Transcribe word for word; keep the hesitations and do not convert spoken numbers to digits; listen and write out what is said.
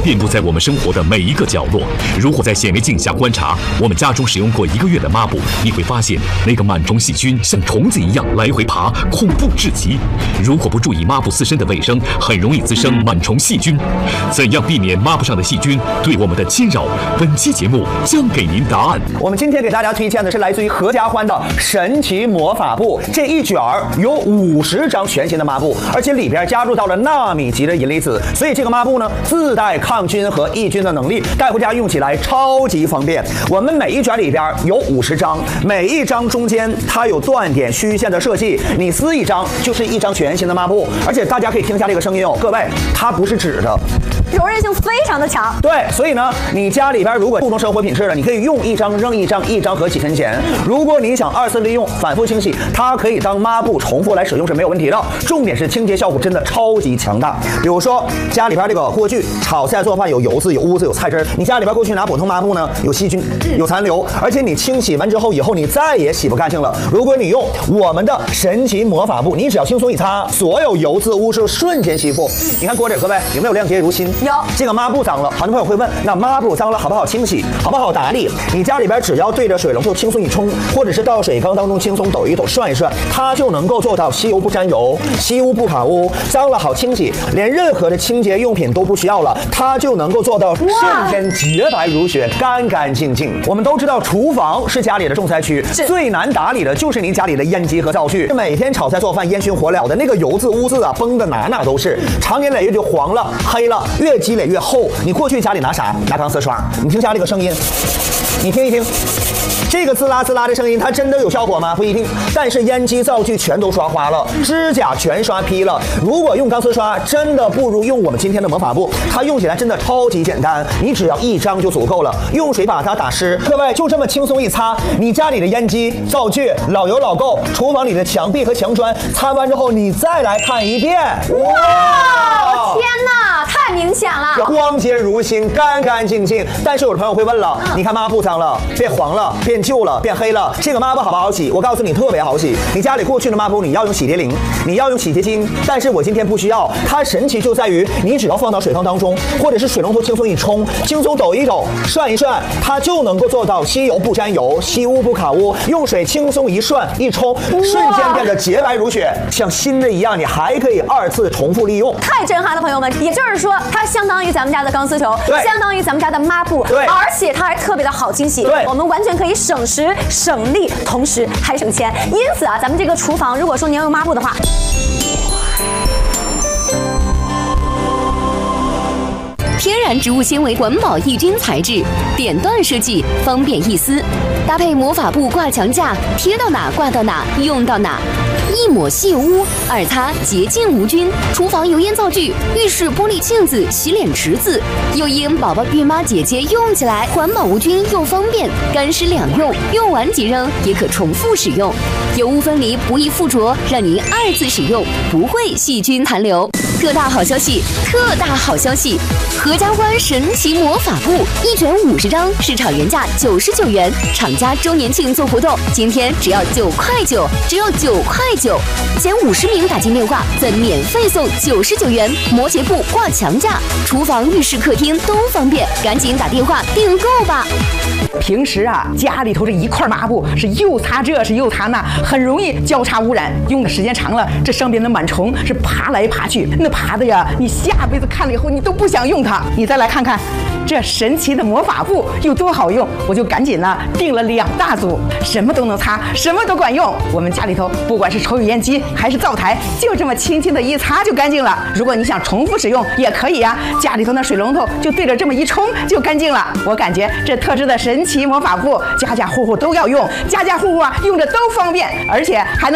遍布在我们生活的每一个角落。如果在显微镜下观察我们家中使用过一个月的抹布，你会发现那个螨虫细菌像虫子一样来回爬，恐怖至极。如果不注意抹布自身的卫生，很容易滋生螨虫细菌。怎样避免抹布上的细菌对我们的侵扰？本期节目将给您答案。 我们今天给大家推荐的是来自于合家欢的神奇魔法布，这一卷儿有五十张全新的抹布，而且里边加入到了纳米级的银离子，所以这个抹布呢自带抗菌和抑菌的能力，带回家用起来超级方便。我们每一卷里边有五十张，每一张中间它有断点虚线的设计，你撕一张就是一张全新的抹布，而且大家可以听一下这个声音哦，各位，它不是纸的。 柔韧性非常的强， 对，所以呢，你家里边如果注重生活品质的，你可以用一张扔一张，一张合几分钱。如果你想二次利用、反复清洗，它可以当抹布重复来使用是没有问题的。重点是清洁效果真的超级强大。比如说家里边这个锅具炒菜做饭有油渍、有污渍、有菜汁，你家里边过去拿普通抹布呢，有细菌、有残留，而且你清洗完之后以后你再也洗不干净了。如果你用我们的神奇魔法布，你只要轻松一擦，所有油渍污渍瞬间吸附。你看锅底，各位有没有亮洁如新？ 有。 这个抹布脏了，很多朋友会问，那抹布脏了好不好清洗，好不好打理？你家里边只要对着水龙头轻松一冲，或者是到水缸当中轻松抖一抖、涮一涮，它就能够做到吸油不沾油、吸污不卡污，脏了好清洗，连任何的清洁用品都不需要了，它就能够做到瞬间洁白如雪、干干净净。我们都知道，厨房是家里的重灾区，最难打理的就是您家里的烟机和灶具，每天炒菜做饭烟熏火燎的那个油渍污渍啊，崩的哪哪都是，长年累月就黄了、黑了，越积累越厚。你过去家里拿啥？拿钢丝刷。你听下这个声音，你听一听，这个滋啦滋啦的声音，它真的有效果吗？不一定。但是烟机灶具全都刷花了，指甲全刷劈了。如果用钢丝刷，真的不如用我们今天的魔法布，它用起来真的超级简单，你只要一张就足够了。用水把它打湿，各位就这么轻松一擦，你家里的烟机、灶具老油老垢，厨房里的墙壁和墙砖，擦完之后你再来看一遍， 哇！天哪，太明显了， 光洁如新，干干净净。但是有的朋友会问了，嗯、你看抹布脏了，变黄了，变旧了，变黑了，这个抹布好不好洗？我告诉你，特别好洗。你家里过去的抹布，你要用洗涤灵，你要用洗洁精，但是我今天不需要。它神奇就在于，你只要放到水缸当中，或者是水龙头轻松一冲，轻松抖一抖，涮一涮，它就能够做到吸油不沾油，吸污不卡污。用水轻松一涮一冲，瞬间变得洁白如雪，像新的一样。你还可以二次重复利用， 太震撼了，朋友们！也就是说，它相当于咱们家的钢丝球，相当于咱们家的抹布， 对， 而且它还特别的好清洗， 对， 我们完全可以省时省力，同时还省钱。因此啊，咱们这个厨房，如果说您要用抹布的话， 天然植物纤维环保抑菌材质，点段设计，方便易撕，搭配魔法布挂墙架，贴到哪挂到哪，用到哪。一抹细污，二擦洁净无菌。厨房油烟灶具、浴室玻璃镜子、洗脸池子，又因宝宝孕妈姐姐用起来环保无菌又方便，干湿两用，用完即扔，也可重复使用，油污分离，不易附着，让您二次使用不会细菌残留。特大好消息，特大好消息！合家欢神奇魔法布一卷五十张，市场原价九十九元，厂家周年庆做活动，今天只要九块九，只要九块九，前五十名打进电话，再免费送九十九元摩羯布挂墙架，厨房、浴室、客厅都方便，赶紧打电话订购吧。 平时啊，家里头这一块抹布是又擦这是又擦那，很容易交叉污染。用的时间长了，这上边的螨虫是爬来爬去，那爬的呀，你下辈子看了以后你都不想用它。你再来看看这神奇的魔法布有多好用，我就赶紧呢订了两大组，什么都能擦，什么都管用。我们家里头不管是抽油烟机还是灶台，就这么轻轻的一擦就干净了。如果你想重复使用也可以啊，家里头那水龙头就对着这么一冲就干净了。我感觉这特制的神奇魔法布，家家户户都要用，家家户户啊用着都方便，而且还能